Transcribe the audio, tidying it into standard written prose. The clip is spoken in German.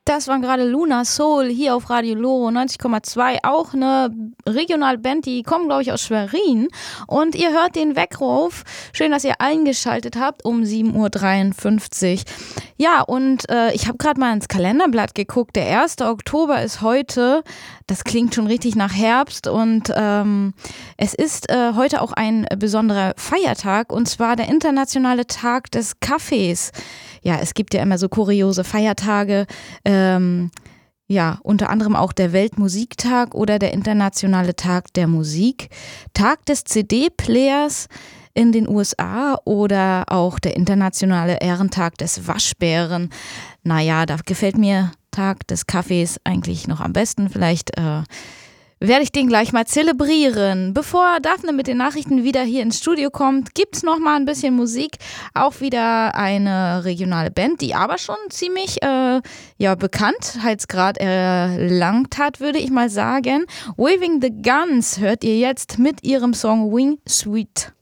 Das waren gerade Luna Soul hier auf Radio Loro 90,2, auch eine Regionalband, die kommen, glaube ich, aus Schwerin. Und ihr hört den Weckruf. Schön, dass ihr eingeschaltet habt um 7.53 Uhr. Ja, und ich habe gerade mal ins Kalenderblatt geguckt. Der 1. Oktober ist heute. Das klingt schon richtig nach Herbst. Und es ist heute auch ein besonderer Feiertag, und zwar der internationale Tag des Kaffees. Ja, es gibt ja immer so kuriose Feiertage, ja, unter anderem auch der Weltmusiktag oder der internationale Tag der Musik, Tag des CD-Players in den USA oder auch der internationale Ehrentag des Waschbären. Naja, da gefällt mir Tag des Kaffees eigentlich noch am besten. Vielleicht werde ich den gleich mal zelebrieren. Bevor Daphne mit den Nachrichten wieder hier ins Studio kommt, gibt es noch mal ein bisschen Musik. Auch wieder eine regionale Band, die aber schon ziemlich Bekanntheitsgrad erlangt hat, würde ich mal sagen. Waving the Guns hört ihr jetzt mit ihrem Song Wing Sweet.